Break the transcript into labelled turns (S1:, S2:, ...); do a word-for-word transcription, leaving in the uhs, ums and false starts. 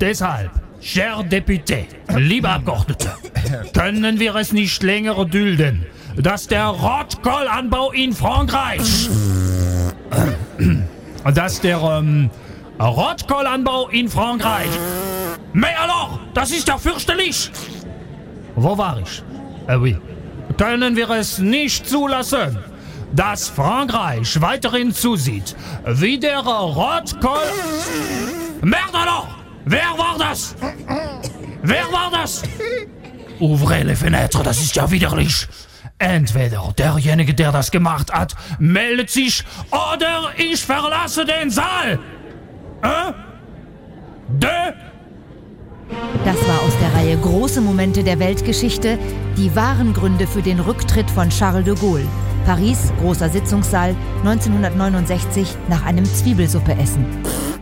S1: Deshalb, cher Député, liebe Abgeordnete, können wir es nicht länger dulden, dass der Rotkollanbau in Frankreich, dass der ähm, Rotkollanbau in Frankreich, mais alors, das ist ja fürchterlich. Wo war ich? Äh, oui. Können wir es nicht zulassen, dass Frankreich weiterhin zusieht, wie der Rotkohl... Merde alors! Wer war das? Wer war das? Ouvrez les fenêtres, das ist ja widerlich. Entweder derjenige, der das gemacht hat, meldet sich, oder ich verlasse den Saal. Un, deux.
S2: Das war aus der Reihe Große Momente der Weltgeschichte, die wahren Gründe für den Rücktritt von Charles de Gaulle. Paris, großer Sitzungssaal, neunzehnhundertneunundsechzig, nach einem Zwiebelsuppeessen.